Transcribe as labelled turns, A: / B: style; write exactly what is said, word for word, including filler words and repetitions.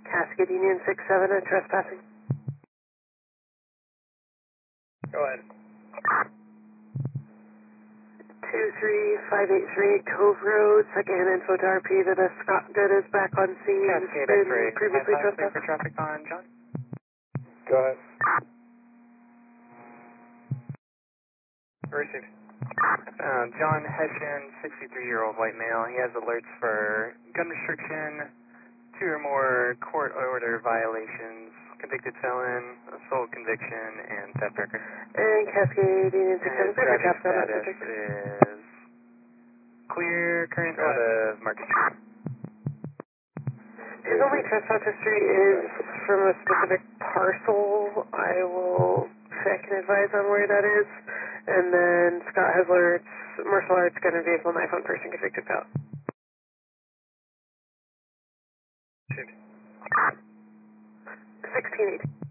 A: Cascade Union six seven at trespassing.
B: Go ahead.
A: two three five eight three Cove Road, second info to R P that a Scott Good is back on scene.
B: Cascade
A: Been
B: X-ray.
A: previously
B: High five, clear
A: trespassed.
B: for traffic on John. Go ahead. Received. Uh, John Hessian, sixty-three-year-old white male. He has alerts for gun restriction, two or more court order violations, convicted felon, assault conviction, and theft record.
A: And Cascade Union six
B: And
A: seven
B: his
A: clear for
B: driving
A: Capstone.
B: status is clear, current out of Market Street.
A: His only trespass history is from a specific parcel. I will check and advise on where that is. And then Scott has alerts, martial arts, gun and vehicle, knife on person, convicted felon. sixteen eighteen.